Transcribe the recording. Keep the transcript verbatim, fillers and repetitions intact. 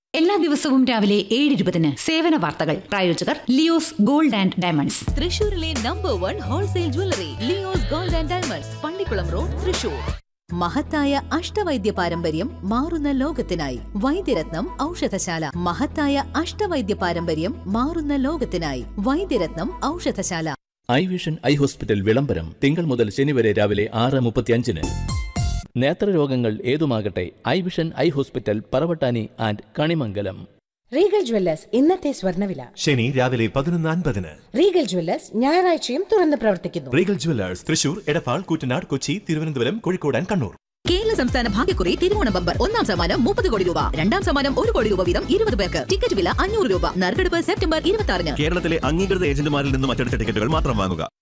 എല്ലാ ദിവസവും രാവിലെ ഏഴ് ഇരുപതിന് സേവന വാർത്തകൾ. പ്രായോജകർ ലിയോസ് ഗോൾഡ് ആൻഡ് ഡയമണ്ട്സ്. തൃശൂരിലെ number one wholesale jewellery Leo's gold and diamonds, Pallikkulam road, Thrissur. മഹത്തായ അഷ്ടവൈദ്യ പാരമ്പര്യം മാറുന്ന ലോകത്തിനായി വൈദ്യരത്നം ഔഷധശാല. മഹത്തായ അഷ്ടവൈദ്യ പാരമ്പര്യം മാറുന്ന ലോകത്തിനായി Vaidyaratnam ഔഷധശാല. I vision eye hospital വിളംബരം തിങ്കൾ മുതൽ ശനി വരെ രാവിലെ ആറ് മുപ്പത്തിയഞ്ചിന്. നേത്രരോഗങ്ങൾ ഏതുമാകട്ടെ, I vision eye hospital, Paravattani and Kanimangalam. Regal Jewellers ഇന്നത്തെ സ്വർണ്ണവില. ശനി രാവിലെ പതിനൊന്ന് അൻപതിന്. റീഗൽ ജ്വല്ലേഴ്സ് ഞായറാഴ്ചയും തുറന്ന് പ്രവർത്തിക്കുന്നു. Regal Jewellers Thrissur, Edappal, Koottanad, Kochi, Thiruvananthapuram, Kozhikode and Kannur. Kerala സംസ്ഥാന ഭാഗ്യക്കുറി തിരുവോണം ബമ്പർ. ഒന്നാം സമ്മാനം മുപ്പത് കോടി രൂപ, രണ്ടാം സമ്മാനം ഒരു കോടി രൂപ വീതം ഇരുപത് പേർക്ക്. ടിക്കറ്റ് വില അഞ്ഞൂറ് രൂപ. നറുക്കെടുപ്പ് സെപ്റ്റംബർ ഇരുപത്തി ആറിന്. കേരളത്തിലെ അംഗീകൃത ഏജന്റുമാരിൽ നിന്നും മറ്റെടുത്ത ടിക്കറ്റുകൾ മാത്രം വാങ്ങുക.